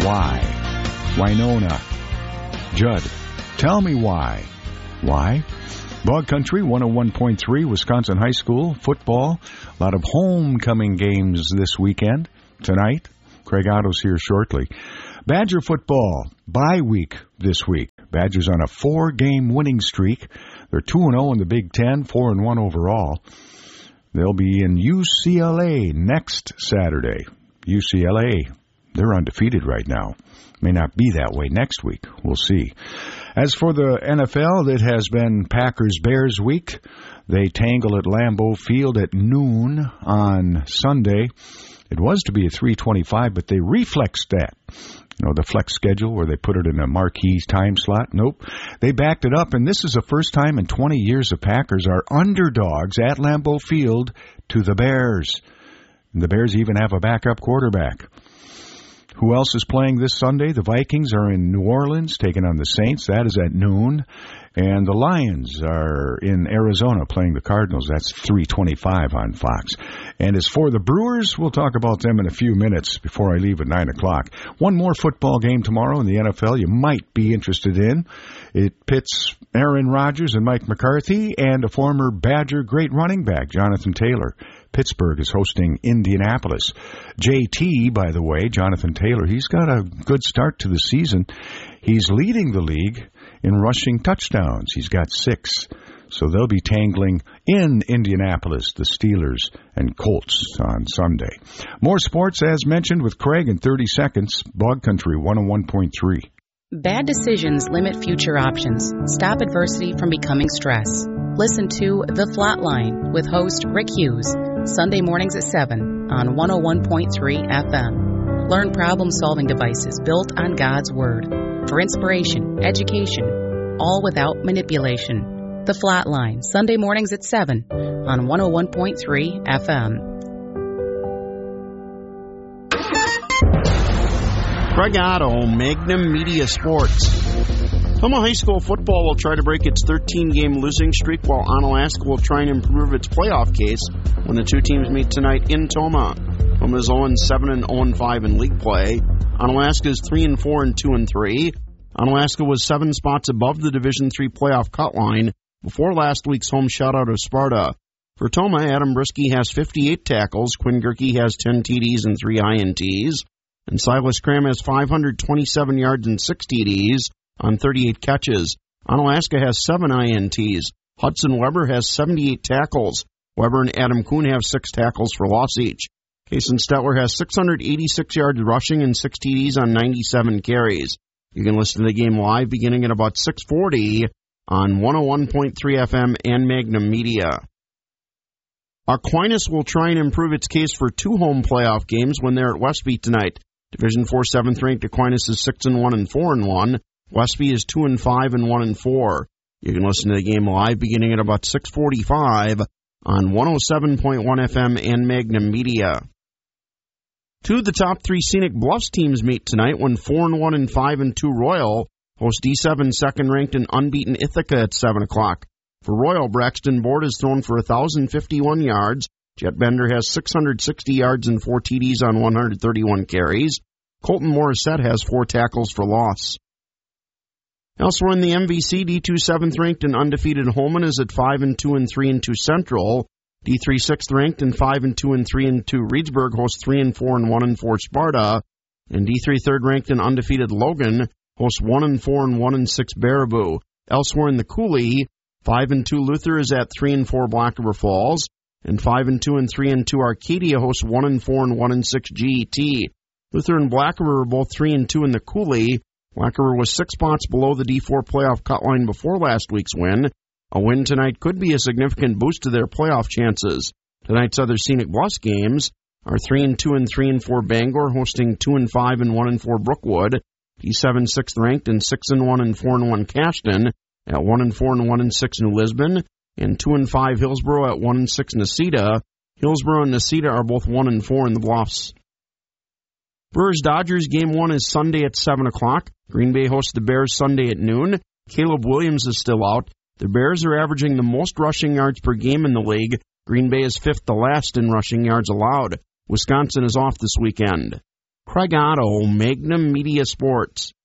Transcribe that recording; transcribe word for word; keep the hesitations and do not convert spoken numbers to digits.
Why? Winona. Judd, tell me why. Why? Bog Country, one oh one point three, Wisconsin High School, football. A lot of homecoming games this weekend. Tonight, Craig Otto's here shortly. Badger football, bye week this week. Badgers on a four-game winning streak. They're two and oh in the Big Ten, four and one overall. They'll be in U C L A next Saturday. U C L A, they're undefeated right now. May not be that way next week. We'll see. As for the N F L, it has been Packers-Bears week. They tangle at Lambeau Field at noon on Sunday. It was to be at three twenty-five, but they reflexed that. You know, the flex schedule where they put it in a marquee time slot. Nope. They backed it up, and this is the first time in twenty years the Packers are underdogs at Lambeau Field to the Bears. And the Bears even have a backup quarterback. Who else is playing this Sunday? The Vikings are in New Orleans taking on the Saints. That is at noon. And the Lions are in Arizona playing the Cardinals. That's three twenty-five on Fox. And as for the Brewers, we'll talk about them in a few minutes before I leave at nine o'clock. One more football game tomorrow in the N F L you might be interested in. It pits Aaron Rodgers and Mike McCarthy and a former Badger great running back, Jonathan Taylor. Pittsburgh is hosting Indianapolis. J T, by the way, Jonathan Taylor, he's got a good start to the season. He's leading the league in rushing touchdowns. He's got six. So they'll be tangling in Indianapolis, the Steelers and Colts on Sunday. More sports, as mentioned, with Craig in thirty seconds. Bog Country, one oh one point three. Bad decisions limit future options. Stop adversity from becoming stress. Listen to The Flatline with host Rick Hughes, Sunday mornings at seven on one oh one point three F M. Learn problem-solving devices built on God's Word for inspiration, education, all without manipulation. The Flatline, Sunday mornings at seven on one oh one point three F M. Craig Otto, Magnum Media Sports. Tomah High School football will try to break its thirteen-game losing streak, while Onalaska will try and improve its playoff case when the two teams meet tonight in Tomah. Tomah is oh and seven and oh and five in league play. Onalaska is three and four and two and three. Onalaska was seven spots above the Division three playoff cut line before last week's home shutout of Sparta. For Tomah, Adam Brisky has fifty-eight tackles, Quinn Gerke has ten T Ds and three I N Ts, and Silas Cram has five hundred twenty-seven yards and six T Ds on thirty-eight catches. Onalaska has seven I N Ts. Hudson Weber has seventy-eight tackles. Weber and Adam Kuhn have six tackles for loss each. Kason Stetler has six hundred eighty-six yards rushing and six T Ds on ninety-seven carries. You can listen to the game live beginning at about six forty on one oh one point three F M and Magnum Media. Aquinas will try and improve its case for two home playoff games when they're at Westby tonight. Division four seventh-ranked Aquinas is six and one and four and one. Westby is two and five and one and four. You can listen to the game live beginning at about six forty-five on one oh seven point one F M and Magnum Media. Two of the top three Scenic Bluffs teams meet tonight when four and one and five and two Royal host D seven second-ranked and unbeaten Ithaca at seven o'clock. For Royal, Braxton Board has thrown for one thousand fifty-one yards. Jet Bender has six hundred sixty yards and four T Ds on one hundred thirty-one carries. Colton Morissette has four tackles for loss. Elsewhere in the M V C, D two seventh-ranked and undefeated Holman is at five and two and three and two Central. D three sixth-ranked and five and two and three and two Reedsburg hosts three and four and one and four Sparta. And D three third-ranked and undefeated Logan hosts one and four and one and six Baraboo. Elsewhere in the Coulee, five and two Luther is at three and four Black River Falls, and five and two and three and two Arcadia hosts one and four and one and six G E T. Luther and Black River are both three and two in the Coulee. Black River was six spots below the D four playoff cut line before last week's win. A win tonight could be a significant boost to their playoff chances. Tonight's other Scenic Bluffs games are three and two and three and four Bangor hosting two and five and one and four Brookwood. D seven sixth-ranked and six and one and four and one Cashton at one and four and one and six New Lisbon, and two and five Hillsboro at one and six Necedah. Hillsboro and Necedah are both one and four in the Bluffs. Brewers-Dodgers game one is Sunday at seven o'clock. Green Bay hosts the Bears Sunday at noon. Caleb Williams is still out. The Bears are averaging the most rushing yards per game in the league. Green Bay is fifth to last in rushing yards allowed. Wisconsin is off this weekend. Craig Otto, Magnum Media Sports.